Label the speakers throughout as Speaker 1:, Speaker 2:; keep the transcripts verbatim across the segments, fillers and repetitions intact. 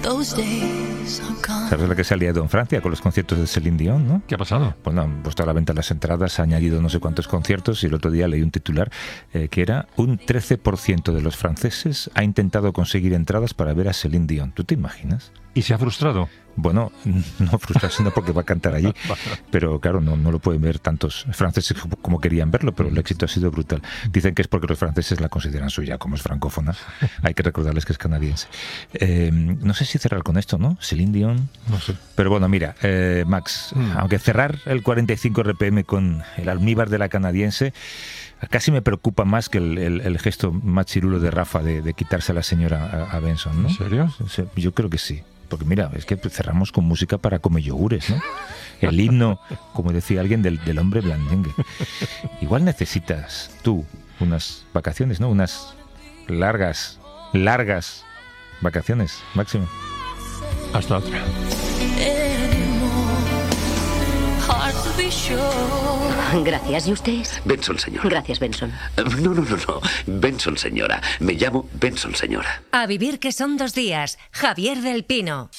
Speaker 1: ¿Sabes la que se ha liado en Francia con los conciertos de Céline Dion, no?
Speaker 2: ¿Qué ha pasado?
Speaker 1: Pues no, han puesto a la venta las entradas, ha añadido no sé cuántos conciertos y el otro día leí un titular eh, que era un trece por ciento de los franceses ha intentado conseguir entradas para ver a Céline Dion. ¿Tú te imaginas?
Speaker 2: ¿Y se ha frustrado?
Speaker 1: Bueno, no frustrarse no porque va a cantar allí, pero claro, no, no lo pueden ver tantos franceses como querían verlo, pero el éxito ha sido brutal. Dicen que es porque los franceses la consideran suya, como es francófona. Hay que recordarles que es canadiense. Eh, no sé si cerrar con esto, ¿no? Céline Dion.
Speaker 2: No sé.
Speaker 1: Pero bueno, mira, eh, Max, mm. aunque cerrar el cuarenta y cinco R P M con el almíbar de la canadiense casi me preocupa más que el, el, el gesto más chirulo de Rafa de, de quitarse a la señora a, a Benson, ¿no?
Speaker 2: ¿En serio?
Speaker 1: Yo creo que sí. Porque mira, es que cerramos con música para comer yogures, ¿no? El himno, como decía alguien, del, del hombre blandengue. Igual necesitas tú unas vacaciones, ¿no? Unas largas, largas vacaciones, Máximo.
Speaker 2: Hasta otra.
Speaker 3: Gracias. ¿Y usted es?
Speaker 4: Benson, señora.
Speaker 3: Gracias, Benson.
Speaker 4: No, no, no, no. Benson, señora. Me llamo Benson, señora.
Speaker 5: A vivir que son dos días. Javier del Pino.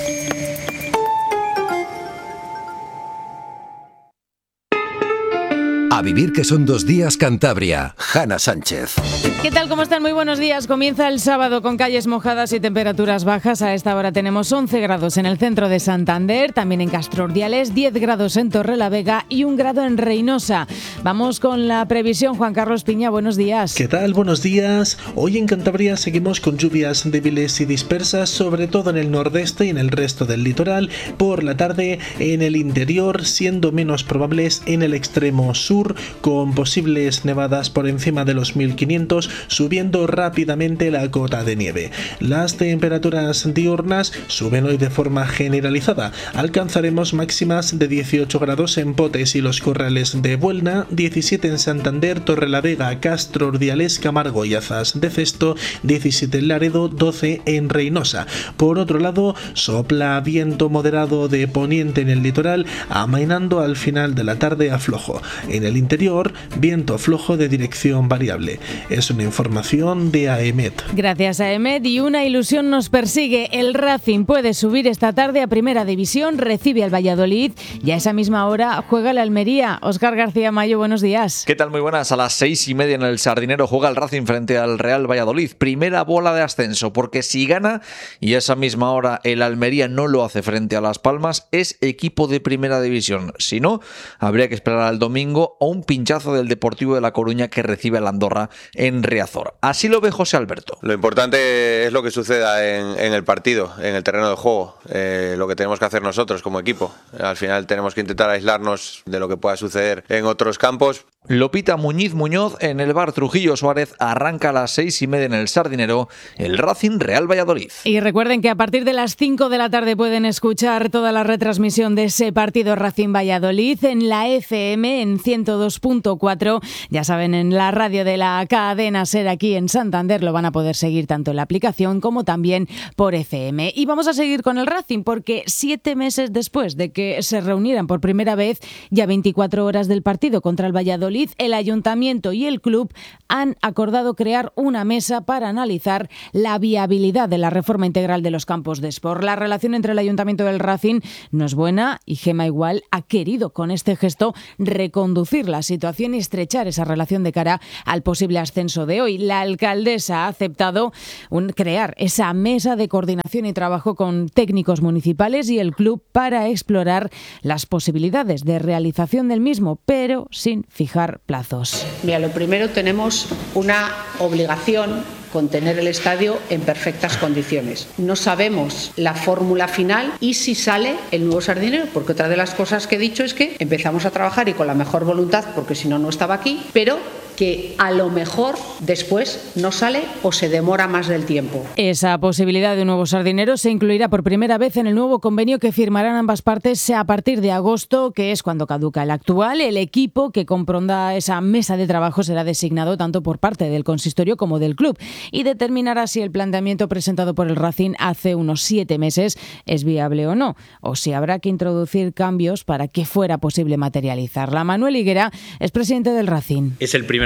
Speaker 6: A vivir que son dos días Cantabria. Hanna Sánchez.
Speaker 7: ¿Qué tal? ¿Cómo están? Muy buenos días. Comienza el sábado con calles mojadas y temperaturas bajas. A esta hora tenemos once grados en el centro de Santander, también en Castro Urdiales, diez grados en Torrelavega y un grado en Reinosa. Vamos con la previsión. Juan Carlos Piña, buenos días.
Speaker 8: ¿Qué tal? Buenos días. Hoy en Cantabria seguimos con lluvias débiles y dispersas, sobre todo en el nordeste y en el resto del litoral. Por la tarde en el interior, siendo menos probables en el extremo sur, con posibles nevadas por encima de los mil quinientos, subiendo rápidamente la cota de nieve. Las temperaturas diurnas suben hoy de forma generalizada. Alcanzaremos máximas de dieciocho grados en Potes y los Corrales de Buelna, diecisiete en Santander, Torrelavega, Castro Urdiales, Camargo y Azas de Cesto, diecisiete en Laredo, doce en Reinosa. Por otro lado, sopla viento moderado de poniente en el litoral, amainando al final de la tarde a flojo. En el interior, viento flojo de dirección variable. Es una información de A E M E T.
Speaker 7: Gracias, A E M E T. Y una ilusión nos persigue. El Racing puede subir esta tarde a Primera División, recibe al Valladolid y a esa misma hora juega el Almería. Óscar García Mayo, buenos días.
Speaker 9: ¿Qué tal? Muy buenas. A las seis y media en el Sardinero juega el Racing frente al Real Valladolid. Primera bola de ascenso, porque si gana y a esa misma hora el Almería no lo hace frente a Las Palmas, es equipo de Primera División. Si no, habría que esperar al domingo o un pinchazo del Deportivo de La Coruña que recibe al Andorra en Riazor. Así lo ve José Alberto.
Speaker 10: Lo importante es lo que suceda en, en el partido, en el terreno de juego, eh, lo que tenemos que hacer nosotros como equipo. Al final tenemos que intentar aislarnos de lo que pueda suceder en otros campos.
Speaker 9: Lopita Muñiz Muñoz en el bar Trujillo Suárez. Arranca a las seis y media en el Sardinero el Racing Real Valladolid.
Speaker 7: Y recuerden que a partir de las cinco de la tarde pueden escuchar toda la retransmisión de ese partido Racing Valladolid en la F M en ciento dos punto cuatro. Ya saben, en la radio de la cadena SER aquí en Santander lo van a poder seguir tanto en la aplicación como también por F M. Y vamos a seguir con el Racing porque siete meses después de que se reunieran por primera vez, ya veinticuatro horas del partido contra el Valladolid, el Ayuntamiento y el club han acordado crear una mesa para analizar la viabilidad de la reforma integral de los campos de Sport. La relación entre el Ayuntamiento y el Racing no es buena y Gema Igual ha querido con este gesto reconducir la situación y estrechar esa relación de cara al posible ascenso de hoy. La alcaldesa ha aceptado un, crear esa mesa de coordinación y trabajo con técnicos municipales y el club para explorar las posibilidades de realización del mismo, pero sin fijar plazos.
Speaker 11: Mira, lo primero, tenemos una obligación con tener el estadio en perfectas condiciones. No sabemos la fórmula final y si sale el nuevo Sardinero, porque otra de las cosas que he dicho es que empezamos a trabajar y con la mejor voluntad, porque si no, no estaba aquí, pero que a lo mejor después no sale o se demora más del tiempo.
Speaker 7: Esa posibilidad de un nuevo Sardinero se incluirá por primera vez en el nuevo convenio que firmarán ambas partes a partir de agosto, que es cuando caduca el actual. El equipo que compondrá esa mesa de trabajo será designado tanto por parte del consistorio como del club y determinará si el planteamiento presentado por el Racing hace unos siete meses es viable o no, o si habrá que introducir cambios para que fuera posible materializarla. Manuel Higuera es presidente del Racing.
Speaker 12: Es el primer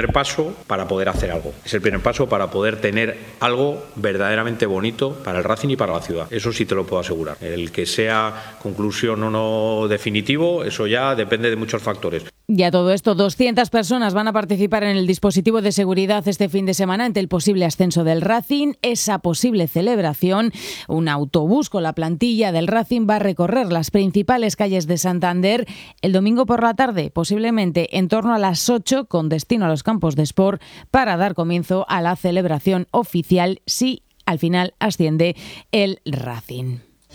Speaker 12: primer paso para poder hacer algo. Es el primer paso para poder tener algo verdaderamente bonito para el Racing y para la ciudad. Eso sí te lo puedo asegurar. El que sea conclusión o no definitivo, eso ya depende de muchos factores.
Speaker 7: Y a todo esto, doscientas personas van a participar en el dispositivo de seguridad este fin de semana ante el posible ascenso del Racing. Esa posible celebración, un autobús con la plantilla del Racing va a recorrer las principales calles de Santander el domingo por la tarde, posiblemente en torno a las ocho, con destino a los campos de Sport, para dar comienzo a la celebración oficial si al final asciende el Racing.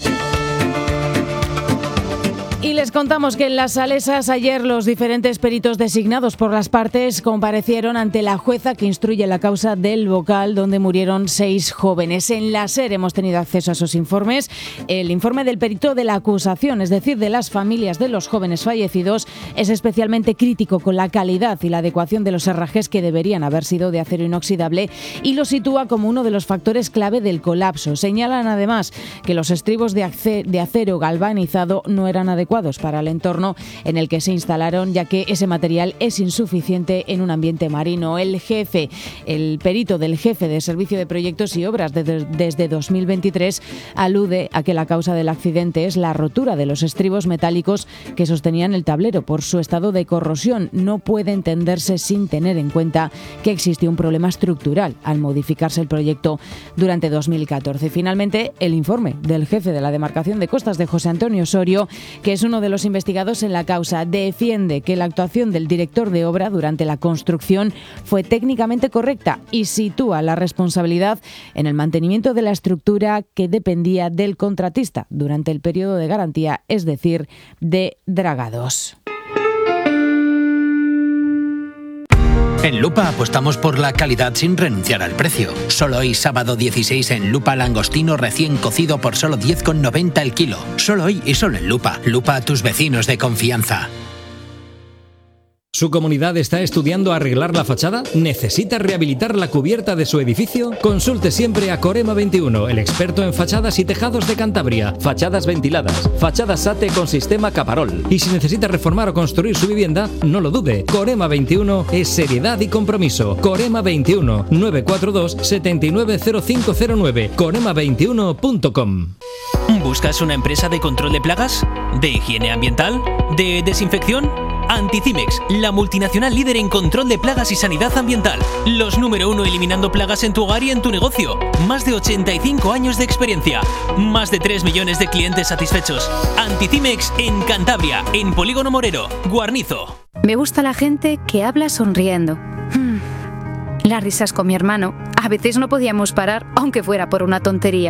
Speaker 7: Y les contamos que en Las Salesas ayer los diferentes peritos designados por las partes comparecieron ante la jueza que instruye la causa del Bocal, donde murieron seis jóvenes. En la SER hemos tenido acceso a esos informes. El informe del perito de la acusación, es decir, de las familias de los jóvenes fallecidos, es especialmente crítico con la calidad y la adecuación de los herrajes que deberían haber sido de acero inoxidable y lo sitúa como uno de los factores clave del colapso. Señalan además que los estribos de acero galvanizado no eran adecuados para el entorno en el que se instalaron, ya que ese material es insuficiente en un ambiente marino. El jefe, el perito del jefe de Servicio de Proyectos y Obras de, de, desde dos mil veintitrés alude a que la causa del accidente es la rotura de los estribos metálicos que sostenían el tablero por su estado de corrosión. No puede entenderse sin tener en cuenta que existió un problema estructural al modificarse el proyecto durante dos mil catorce. Finalmente, el informe del jefe de la demarcación de costas de José Antonio Osorio, que es uno de los investigados en la causa, defiende que la actuación del director de obra durante la construcción fue técnicamente correcta y sitúa la responsabilidad en el mantenimiento de la estructura que dependía del contratista durante el periodo de garantía, es decir, de dragados.
Speaker 13: En Lupa apostamos por la calidad sin renunciar al precio. Solo hoy, sábado dieciséis, en Lupa, langostino recién cocido por solo diez con noventa el kilo. Solo hoy y solo en Lupa. Lupa, a tus vecinos de confianza.
Speaker 14: ¿Su comunidad está estudiando arreglar la fachada? ¿Necesita rehabilitar la cubierta de su edificio? Consulte siempre a Corema veintiuno, el experto en fachadas y tejados de Cantabria. Fachadas ventiladas, fachadas S A T E con sistema Caparol. Y si necesita reformar o construir su vivienda, no lo dude. Corema veintiuno es seriedad y compromiso. Corema veintiuno, nueve cuatro dos, siete nueve cero cinco cero nueve. corema veintiuno punto com.
Speaker 15: ¿Buscas una empresa de control de plagas? ¿De higiene ambiental? ¿De desinfección? Anticimex, la multinacional líder en control de plagas y sanidad ambiental. Los número uno eliminando plagas en tu hogar y en tu negocio. Más de ochenta y cinco años de experiencia. Más de tres millones de clientes satisfechos. Anticimex en Cantabria, en Polígono Morero, Guarnizo.
Speaker 16: Me gusta la gente que habla sonriendo. Hmm. Las risas con mi hermano. A veces no podíamos parar, aunque fuera por una tontería.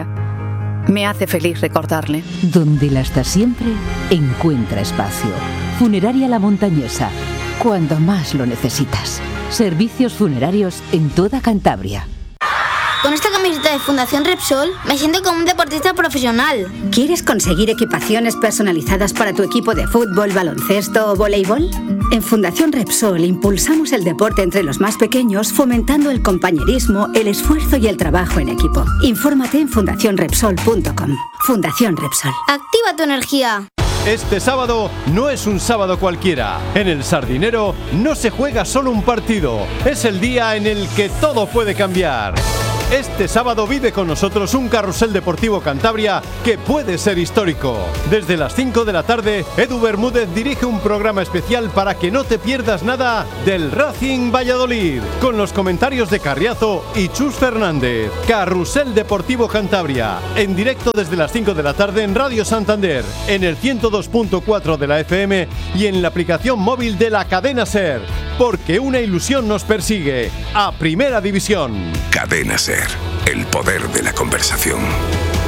Speaker 16: Me hace feliz recordarle.
Speaker 17: Donde la está siempre, encuentra espacio. Funeraria La Montañesa, cuando más lo necesitas. Servicios funerarios en toda Cantabria.
Speaker 18: Con esta camiseta de Fundación Repsol me siento como un deportista profesional.
Speaker 19: ¿Quieres conseguir equipaciones personalizadas para tu equipo de fútbol, baloncesto o voleibol? En Fundación Repsol impulsamos el deporte entre los más pequeños, fomentando el compañerismo, el esfuerzo y el trabajo en equipo. Infórmate en fundación repsol punto com. Fundación Repsol.
Speaker 18: ¡Activa tu energía!
Speaker 20: Este sábado no es un sábado cualquiera. En el Sardinero no se juega solo un partido. Es el día en el que todo puede cambiar. Este sábado vive con nosotros un carrusel deportivo Cantabria que puede ser histórico. Desde las cinco de la tarde, Edu Bermúdez dirige un programa especial para que no te pierdas nada del Racing Valladolid, con los comentarios de Carriazo y Chus Fernández. Carrusel Deportivo Cantabria, en directo desde las cinco de la tarde en Radio Santander, en el ciento dos punto cuatro de la F M y en la aplicación móvil de la cadena SER. Porque una ilusión nos persigue. A Primera División.
Speaker 21: Cadena SER, el poder de la conversación.